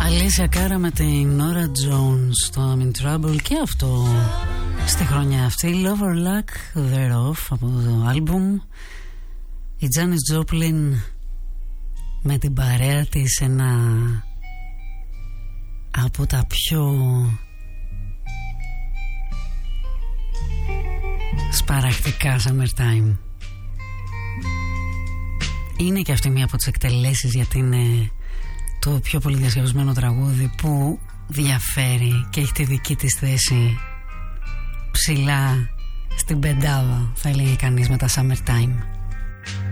Αλίσια Κάρα με την Nora Jones στο I'm in Trouble, και αυτό στη χρονιά αυτή. Love or Luck, They're Off από το άλμπουμ. Η Janis Joplin με την παρέα της, ένα από τα πιο σπαρακτικά Summertime. Είναι και αυτή μία από τις εκτελέσεις, γιατί είναι το πιο πολύ διασκευασμένο τραγούδι που διαφέρει και έχει τη δική της θέση ψηλά στην πεντάδα, θα έλεγε κανείς, με τα Summertime.